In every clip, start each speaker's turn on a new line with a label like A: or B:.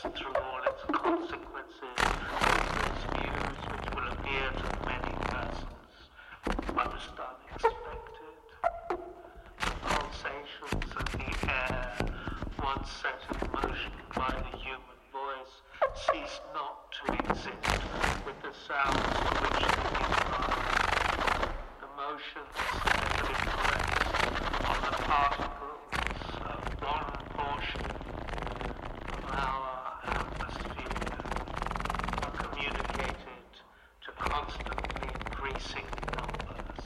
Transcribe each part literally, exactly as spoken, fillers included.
A: through all its consequences, its views which will appear to many persons most unexpected. The pulsations of the air, once set in motion by the human voice, cease not to exist with the sounds to which they give rise. The motions that impress on the particles of one portion of our atmosphere are communicated to constantly increasing numbers.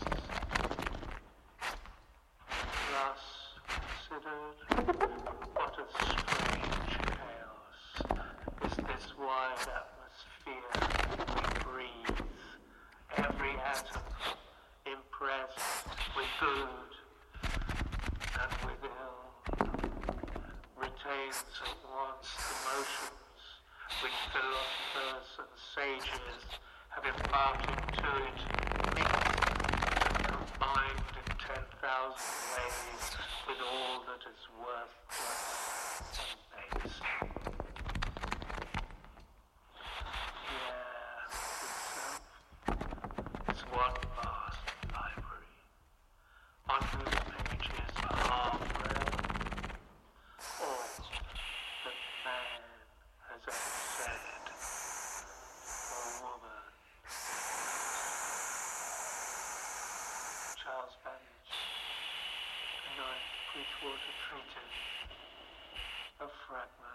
A: Thus considered, what a strange chaos is this wide atmosphere we breathe, every atom impressed with good and with ill, retains at once the motions which philosophers and sages have imparted to it, mixed and combined in ten thousand ways with all that is worthless and base. The air itself is one vast library, on whose pages are read all that man has ever said or woman. Charles Babbage, The Ninth Bridgewater Treatise, a fragment.